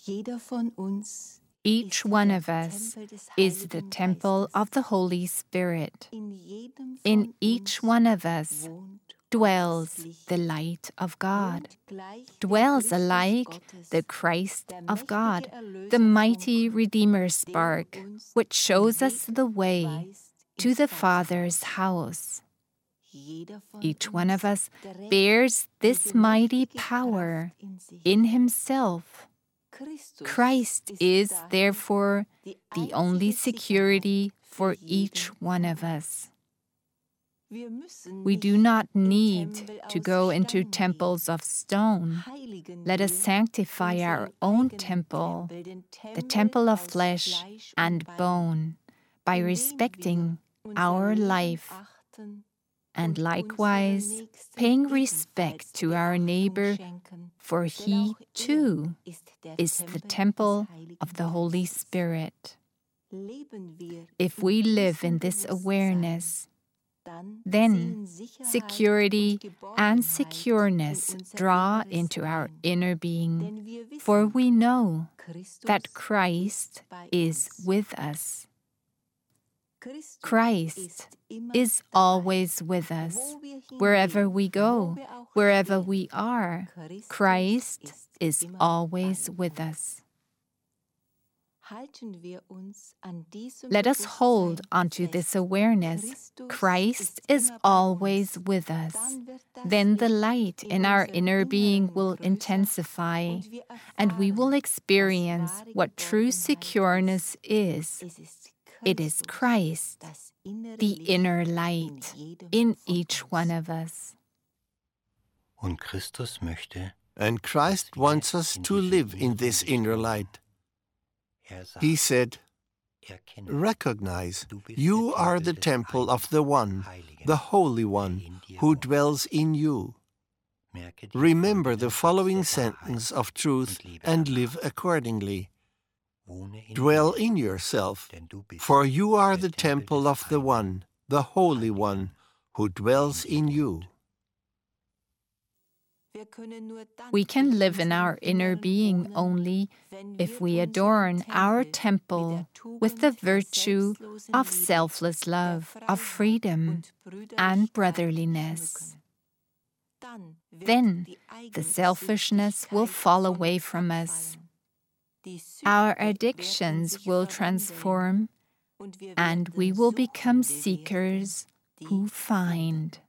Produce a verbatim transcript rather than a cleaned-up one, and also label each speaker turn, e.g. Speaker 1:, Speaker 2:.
Speaker 1: Each one of us is the temple of the Holy Spirit. In each one of us dwells the light of God, dwells alike the Christ of God, the mighty Redeemer spark, which shows us the way to the Father's house. Each one of us bears this mighty power in himself. Christ is, therefore, the only security for each one of us. We do not need to go into temples of stone. Let us sanctify our own temple, the temple of flesh and bone, by respecting our life, and likewise paying respect to our neighbor, for he, too, is the temple of the Holy Spirit. If we live in this awareness, then security and secureness draw into our inner being, for we know that Christ is with us. Christ is always with us. Wherever we go, wherever we are, Christ is always with us. Let us hold onto this awareness. Christ is always with us. Then the light in our inner being will intensify, and we will experience what true secureness is. It is Christ, the inner light, in each one of us.
Speaker 2: Und Christus möchte,
Speaker 3: And Christ wants us to live in this inner light. He said, "Recognize, you are the temple of the One, the Holy One, who dwells in you." Remember the following sentence of truth and live accordingly. Dwell in yourself, for you are the temple of the One, the Holy One, who dwells in you.
Speaker 1: We can live in our inner being only if we adorn our temple with the virtue of selfless love, of freedom, and brotherliness. Then the selfishness will fall away from us. Our addictions will transform, and we will become seekers who find.